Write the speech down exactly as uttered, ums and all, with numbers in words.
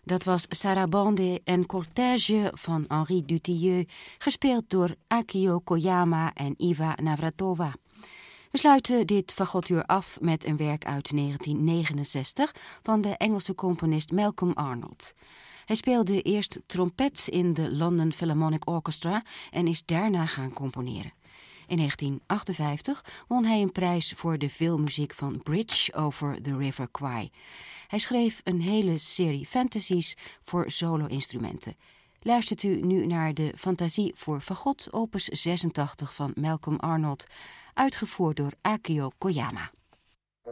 Dat was Sarabande en Cortège van Henri Dutilleux, gespeeld door Akio Koyama en Iva Navratova. We sluiten dit fagottuur af met een werk uit negentien negenenzestig van de Engelse componist Malcolm Arnold. Hij speelde eerst trompet in de London Philharmonic Orchestra en is daarna gaan componeren. In negentien achtenvijftig won hij een prijs voor de filmmuziek van Bridge over the River Kwai. Hij schreef een hele serie fantasies voor solo-instrumenten. Luistert u nu naar de Fantasie voor fagot, opus zesentachtig van Malcolm Arnold, uitgevoerd door Akio Koyama.